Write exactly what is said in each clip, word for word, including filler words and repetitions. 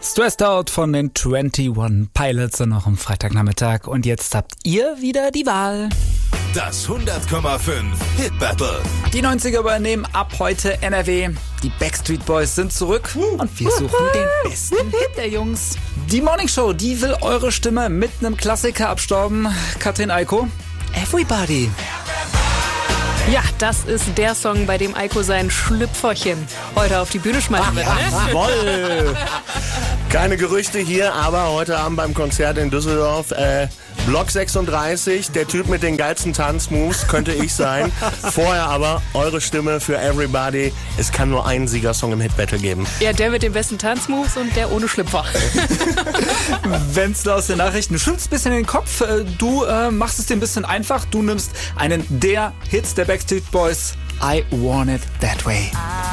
Stressed Out von den einundzwanzig Pilots und noch am Freitagnachmittag. Und jetzt habt ihr wieder die Wahl. Das hundert Komma fünf Hit Battle. Die neunziger übernehmen ab heute N R W. Die Backstreet Boys sind zurück und wir suchen den besten Hit der Jungs. Die Morning Show, die will eure Stimme mit einem Klassiker abstauben. Katrin Eiko, Everybody. Ja, das ist der Song, bei dem Eiko sein Schlüpferchen heute auf die Bühne schmeißen wird. Ne? Jawoll! Keine Gerüchte hier, aber heute Abend beim Konzert in Düsseldorf, äh, Block sechsunddreißig, der Typ mit den geilsten Tanzmoves könnte ich sein. Vorher aber eure Stimme für Everybody. Es kann nur einen Siegersong im Hit-Battle geben. Ja, der mit den besten Tanzmoves und der ohne Schlüpfer. Wenn's da aus den Nachrichten, du schüttelst ein bisschen den Kopf, du äh, machst es dir ein bisschen einfach, du nimmst einen der Hits der Backstreet Boys, I Want It That Way.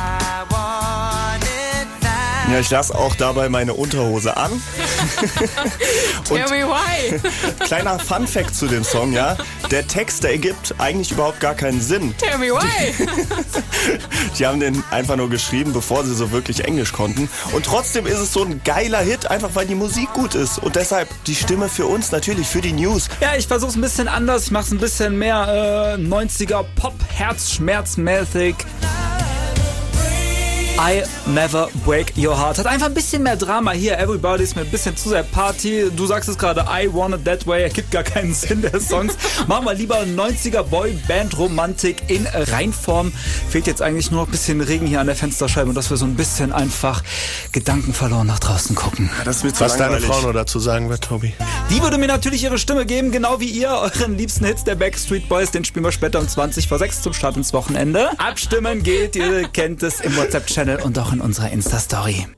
Ja, ich lasse auch dabei meine Unterhose an. Tell me why. Kleiner Funfact zu dem Song, ja. Der Text, der ergibt eigentlich überhaupt gar keinen Sinn. Tell me why. Die haben den einfach nur geschrieben, bevor sie so wirklich Englisch konnten. Und trotzdem ist es so ein geiler Hit, einfach weil die Musik gut ist. Und deshalb die Stimme für uns natürlich, für die News. Ja, ich versuch's ein bisschen anders. Ich mach's ein bisschen mehr äh, neunziger Pop, Herzschmerzmäßig. I Never Break Your Heart. Hat einfach ein bisschen mehr Drama hier. Everybody ist mir ein bisschen zu sehr Party. Du sagst es gerade, I Want It That Way. Ergibt gar keinen Sinn der Songs. Machen wir lieber neunziger Boy-Band-Romantik in Reinform. Fehlt jetzt eigentlich nur noch ein bisschen Regen hier an der Fensterscheibe und dass wir so ein bisschen einfach gedankenverloren nach draußen gucken. Ja, das wird Was deine Frau nur dazu sagen wird, Tobi. Die würde mir natürlich ihre Stimme geben, genau wie ihr. Euren liebsten Hits der Backstreet Boys. Den spielen wir später um zwanzig vor sechs zum Start ins Wochenende. Abstimmen geht, ihr kennt es im WhatsApp-Channel und auch in unserer Insta-Story.